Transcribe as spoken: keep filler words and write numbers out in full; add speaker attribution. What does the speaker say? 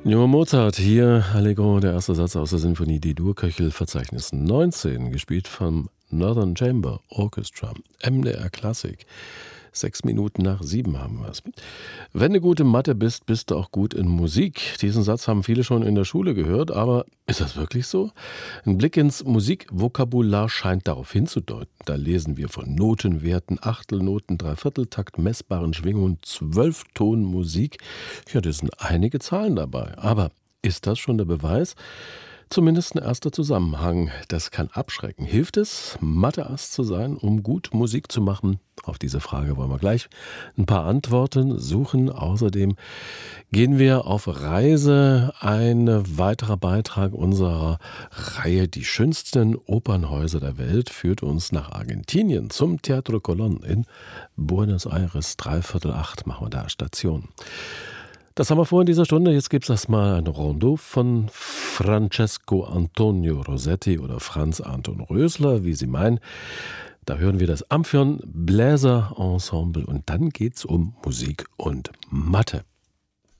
Speaker 1: Johann Mozart, hier Allegro, der erste Satz aus der Sinfonie D-Dur-Köchel, Verzeichnis neunzehn, gespielt vom Northern Chamber Orchestra, M D R Klassik. Sechs Minuten nach sieben haben wir es. Wenn du gut in Mathe bist, bist du auch gut in Musik. Diesen Satz haben viele schon in der Schule gehört, aber ist das wirklich so? Ein Blick ins Musikvokabular scheint darauf hinzudeuten. Da lesen wir von Notenwerten, Achtelnoten, Dreivierteltakt, messbaren Schwingungen, Zwölftonmusik. Ja, da sind einige Zahlen dabei. Aber ist das schon der Beweis? Zumindest ein erster Zusammenhang. Das kann abschrecken. Hilft es, Mathe-Ass zu sein, um gut Musik zu machen? Auf diese Frage wollen wir gleich ein paar Antworten suchen. Außerdem gehen wir auf Reise. Ein weiterer Beitrag unserer Reihe Die schönsten Opernhäuser der Welt führt uns nach Argentinien zum Teatro Colón in Buenos Aires. Dreiviertel acht machen wir da Station. Das haben wir vor in dieser Stunde. Jetzt gibt es erstmal ein Rondo von Francesco Antonio Rossetti oder Franz Anton Rösler, wie Sie meinen. Da hören wir das Amphion Bläser Ensemble und dann geht's um Musik und Mathe.